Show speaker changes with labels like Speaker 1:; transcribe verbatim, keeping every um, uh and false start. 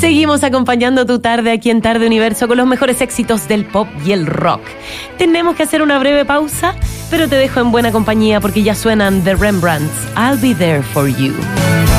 Speaker 1: Seguimos acompañando tu tarde aquí en Tarde Universo con los mejores éxitos del pop y el rock. Tenemos que hacer una breve pausa, pero te dejo en buena compañía porque ya suenan The Rembrandts, I'll Be There For You.